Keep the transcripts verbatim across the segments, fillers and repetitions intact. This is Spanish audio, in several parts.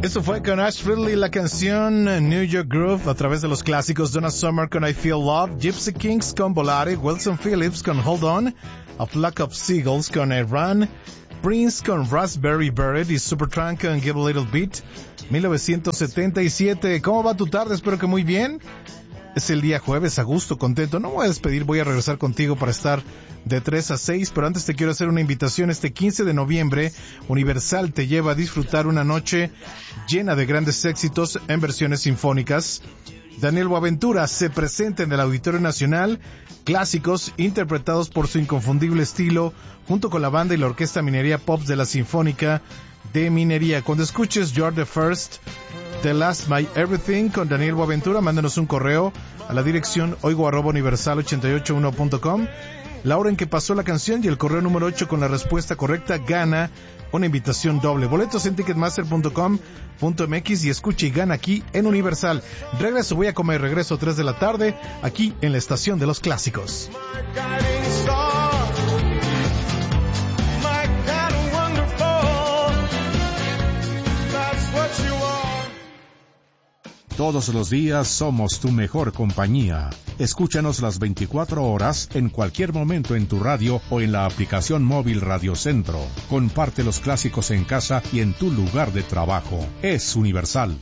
Eso fue con Ash Ridley, la canción New York Groove, a través de los clásicos. Donna Summer con I Feel Love, Gypsy Kings con Volare, Wilson Phillips con Hold On, A Flock of Seagulls con I Run, Prince con Raspberry Beret y Supertramp con Give a Little Beat. mil novecientos setenta y siete. ¿Cómo va tu tarde? Espero que muy bien. Es el día jueves, a gusto, contento. No me voy a despedir, voy a regresar contigo para estar de tres a seis, pero antes te quiero hacer una invitación. Este quince de noviembre, Universal te lleva a disfrutar una noche llena de grandes éxitos en versiones sinfónicas. Daniel Boaventura se presenta en el Auditorio Nacional, clásicos interpretados por su inconfundible estilo, junto con la banda y la Orquesta Minería Pop de la Sinfónica de Minería. Cuando escuches You're the First, The Last, My Everything con Daniel Boaventura, mándanos un correo a la dirección oigo arroba universal ochenta y ocho uno punto com. La hora en que pasó la canción y el correo número ocho con la respuesta correcta gana una invitación doble. Boletos en ticketmaster punto com punto m x y escucha y gana aquí en Universal. Regreso, voy a comer, regreso tres de la tarde aquí en la estación de los clásicos. Todos los días somos tu mejor compañía. Escúchanos las veinticuatro horas en cualquier momento en tu radio o en la aplicación móvil Radio Centro. Comparte los clásicos en casa y en tu lugar de trabajo. Es Universal.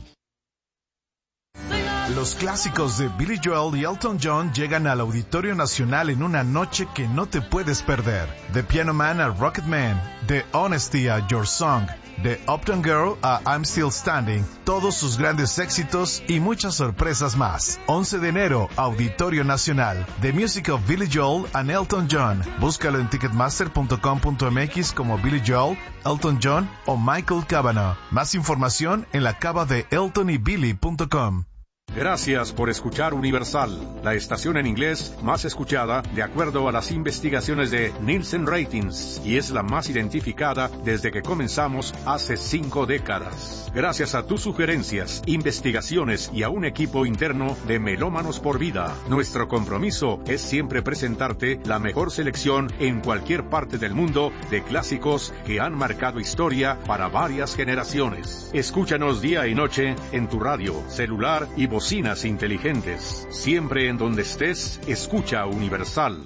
Los clásicos de Billy Joel y Elton John llegan al Auditorio Nacional en una noche que no te puedes perder. De Piano Man a Rocket Man, de Honesty a Your Song, de Uptown Girl a I'm Still Standing, todos sus grandes éxitos y muchas sorpresas más. once de enero, Auditorio Nacional. The Music of Billy Joel and Elton John. Búscalo en ticketmaster punto com punto m x como Billy Joel, Elton John o Michael Cavanaugh. Más información en la cava de elton y billy punto com. Gracias por escuchar Universal, la estación en inglés más escuchada de acuerdo a las investigaciones de Nielsen Ratings, y es la más identificada desde que comenzamos hace cinco décadas. Gracias a tus sugerencias, investigaciones y a un equipo interno de Melómanos por Vida, nuestro compromiso es siempre presentarte la mejor selección en cualquier parte del mundo de clásicos que han marcado historia para varias generaciones. Escúchanos día y noche en tu radio, celular y voz. Bocinas inteligentes. Siempre en donde estés, escucha Universal.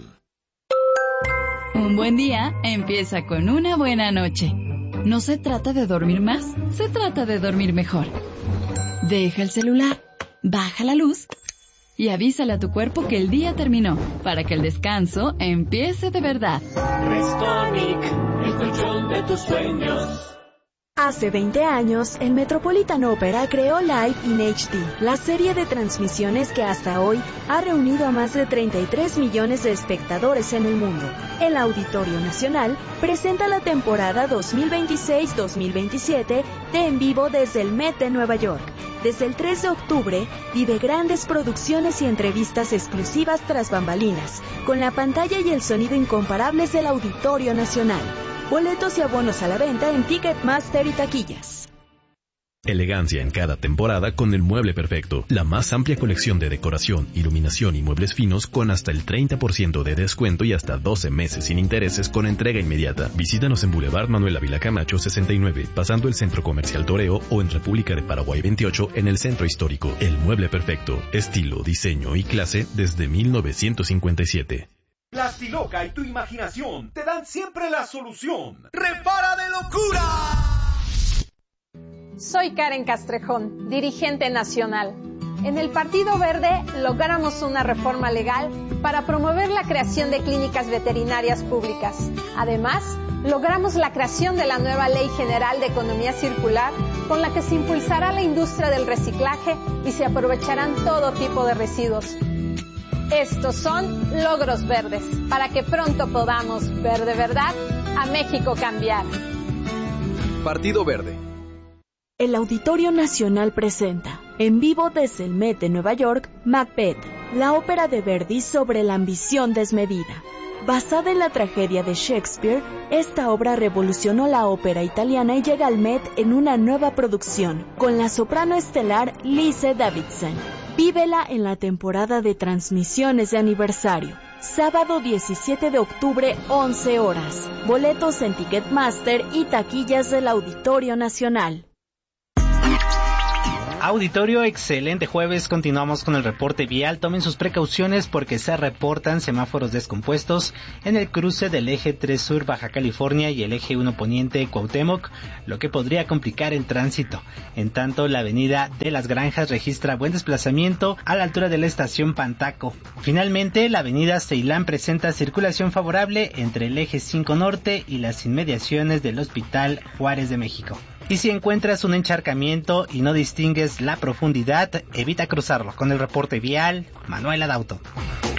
Un buen día empieza con una buena noche. No se trata de dormir más, se trata de dormir mejor. Deja el celular, baja la luz y avísale a tu cuerpo que el día terminó, para que el descanso empiece de verdad. Restonic, el control de tus sueños. Hace veinte años, el Metropolitan Opera creó Live in H D, la serie de transmisiones que hasta hoy ha reunido a más de treinta y tres millones de espectadores en el mundo. El Auditorio Nacional presenta la temporada dos mil veintiséis dos mil veintisiete de En Vivo desde el Met de Nueva York. Desde el tres de octubre, vive grandes producciones y entrevistas exclusivas tras bambalinas, con la pantalla y el sonido incomparables del Auditorio Nacional. Boletos y abonos a la venta en Ticketmaster y taquillas. Elegancia en cada temporada con el Mueble Perfecto. La más amplia colección de decoración, iluminación y muebles finos con hasta el treinta por ciento de descuento y hasta doce meses sin intereses con entrega inmediata. Visítanos en Boulevard Manuel Ávila Camacho sesenta y nueve, pasando el Centro Comercial Toreo, o en República de Paraguay veintiocho en el Centro Histórico. El Mueble Perfecto. Estilo, diseño y clase desde mil novecientos cincuenta y siete. Plastiloca y tu imaginación te dan siempre la solución. ¡Repara de locura! Soy Karen Castrejón, dirigente nacional. En el Partido Verde logramos una reforma legal para promover la creación de clínicas veterinarias públicas. Además, logramos la creación de la nueva Ley General de Economía Circular, con la que se impulsará la industria del reciclaje y se aprovecharán todo tipo de residuos. Estos son logros verdes, para que pronto podamos ver de verdad a México cambiar. Partido Verde. El Auditorio Nacional presenta, en vivo desde el Met de Nueva York, Macbeth, la ópera de Verdi sobre la ambición desmedida. Basada en la tragedia de Shakespeare, esta obra revolucionó la ópera italiana y llega al Met en una nueva producción, con la soprano estelar Lise Davidson. Vívela en la temporada de transmisiones de aniversario. Sábado diecisiete de octubre, once horas. Boletos en Ticketmaster y taquillas del Auditorio Nacional. Auditorio, excelente jueves. Continuamos con el reporte vial. Tomen sus precauciones porque se reportan semáforos descompuestos en el cruce del eje tres Sur Baja California y el eje uno Poniente Cuauhtémoc, lo que podría complicar el tránsito. En tanto, la avenida de las Granjas registra buen desplazamiento a la altura de la estación Pantaco. Finalmente, la avenida Ceilán presenta circulación favorable entre el eje cinco Norte y las inmediaciones del Hospital Juárez de México. Y si encuentras un encharcamiento y no distingues la profundidad, evita cruzarlo. Con el reporte vial, Manuel Adauto.